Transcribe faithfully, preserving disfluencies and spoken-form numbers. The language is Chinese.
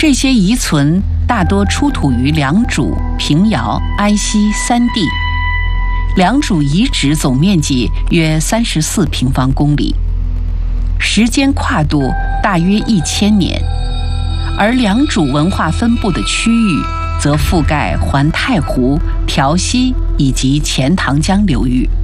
这些遗存大多出土于良渚、平遥、安溪三地。良渚遗址总面积约三十四平方公里，时间跨度大约一千年，而良渚文化分布的区域则覆盖环太湖、调溪以及钱塘江流域。